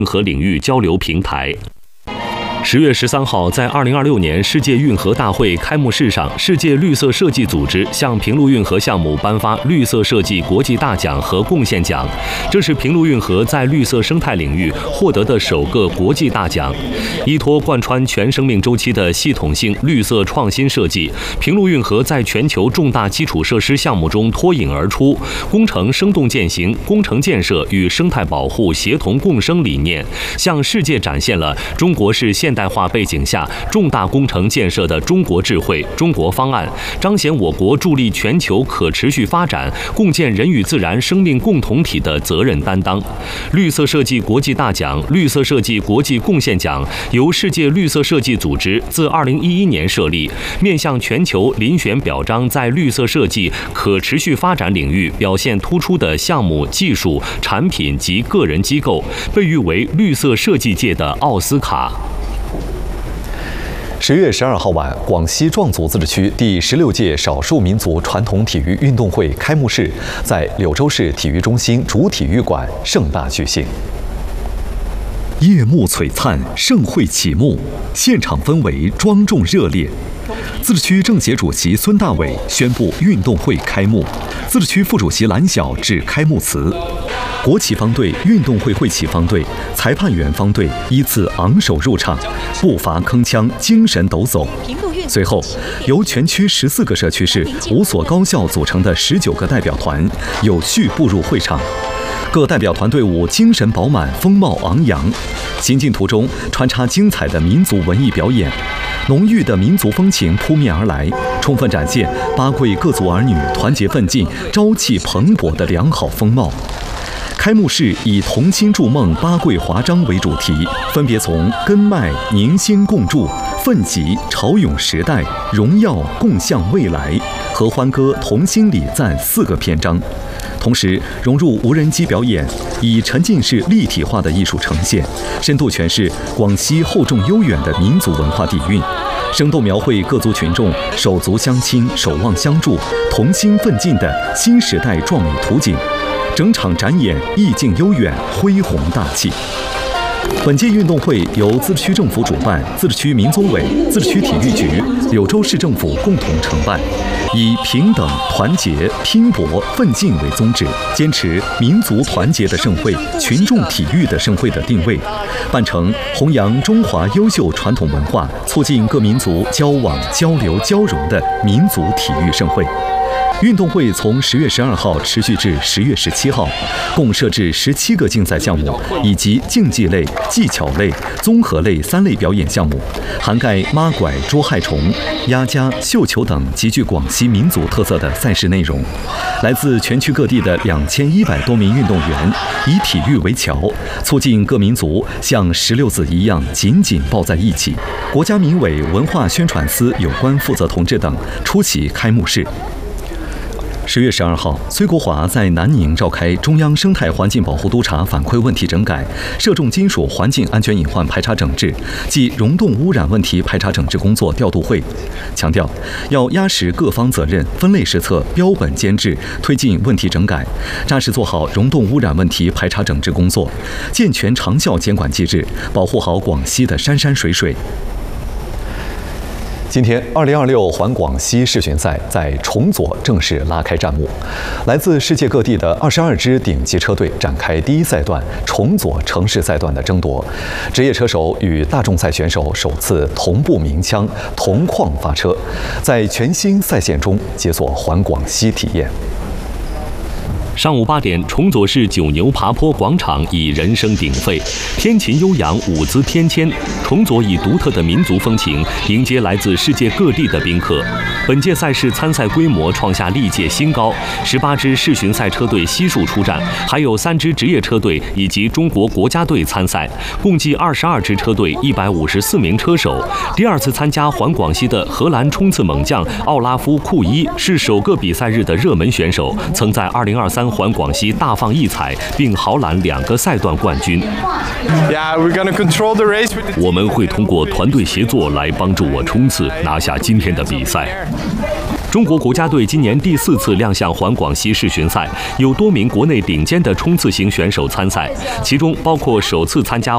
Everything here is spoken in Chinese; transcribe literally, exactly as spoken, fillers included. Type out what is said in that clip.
和领域交流平台。十月十三号，在二零二六年世界运河大会开幕式上，世界绿色设计组织向平陆运河项目颁发绿色设计国际大奖和贡献奖，这是平陆运河在绿色生态领域获得的首个国际大奖。依托贯穿全生命周期的系统性绿色创新设计，平陆运河在全球重大基础设施项目中脱颖而出，工程生动践行工程建设与生态保护协同共生理念，向世界展现了中国式现代化背景下重大工程建设的中国智慧、中国方案，彰显我国助力全球可持续发展、共建人与自然生命共同体的责任担当。绿色设计国际大奖、绿色设计国际贡献奖由世界绿色设计组织自二零一一年设立，面向全球遴选表彰在绿色设计可持续发展领域表现突出的项目、技术、产品及个人机构，被誉为绿色设计界的奥斯卡。 十月十二号晚，广西壮族自治区第十六届少数民族传统体育运动会开幕式在柳州市体育中心主体育馆盛大举行。 夜幕璀璨，盛会启幕，现场氛围庄重热烈。自治区政协主席孙大伟宣布运动会开幕，自治区副主席蓝晓致开幕词。国旗方队、运动会会旗方队、裁判员方队依次昂首入场，步伐铿锵，精神抖擞。随后，由全区十四个社区市五所高校组成的十九个代表团有序步入会场。各代表团队伍精神饱满，风貌昂扬，行进途中穿插精彩的民族文艺表演，浓郁的民族风情扑面而来，充分展现八桂各族儿女团结奋进、朝气蓬勃的良好风貌。开幕式以同心筑梦、八桂华章为主题，分别从根脉、凝心共筑、奋楫、潮涌时代、荣耀、共向未来和欢歌、同心礼赞四个篇章。同时融入无人机表演，以沉浸式立体化的艺术呈现，深度诠释广西厚重悠远的民族文化底蕴，生动描绘各族群众手足相亲、守望相助、同心奋进的新时代壮美图景。整场展演意境悠远，恢宏大气。本届运动会由自治区政府主办，自治区民综委、自治区体育局、柳州市政府共同承办，以平等、团结、拼搏、奋进为宗旨，坚持民族团结的盛会、群众体育的盛会的定位，办成弘扬中华优秀传统文化、促进各民族交往、交流、交融的民族体育盛会。运动会从十月十二号持续至十月十七号，共设置十七个竞赛项目以及竞技类、技巧类、综合类三类表演项目，涵盖抹拐、捉害虫、鸭家、绣球等极具广西民族特色的赛事内容。来自全区各地的两千一百多名运动员，以体育为桥，促进各民族像石榴籽一样紧紧抱在一起。国家民委文化宣传司有关负责同志等出席开幕式。十月十二号，崔国华在南宁召开中央生态环境保护督察反馈问题整改、涉重金属环境安全隐患排查整治及溶洞污染问题排查整治工作调度会，强调要压实各方责任，分类施策，标本兼治，推进问题整改，扎实做好溶洞污染问题排查整治工作，健全长效监管机制，保护好广西的山山水水。 今天，二零二六环广西世巡赛在崇左正式拉开战幕，来自世界各地的二十二支顶级车队展开第一赛段崇左城市赛段的争夺，职业车手与大众赛选手首次同步鸣枪、同框发车，在全新赛线中解锁环广西体验。 上午八点，崇左市九牛爬坡广场以人声鼎沸，天琴悠扬，舞姿翩跹。崇左以独特的民族风情迎接来自世界各地的宾客。本届赛事参赛规模创下历届新高，十八支世巡赛车队悉数出战，还有三支职业车队以及中国国家队参赛，共计二十二支车队，一百五十四名车手。第二次参加环广西的荷兰冲刺猛将奥拉夫·库伊是首个比赛日的热门选手，曾在二零二三环广西大放异彩，并豪揽两个赛段冠军。 Yeah, we're gonna control the race. 我们会通过团队协作来帮助我冲刺，拿下今天的比赛。中国国家队今年第四次亮相环广西世巡赛，有多名国内顶尖的冲刺型选手参赛，其中包括首次参加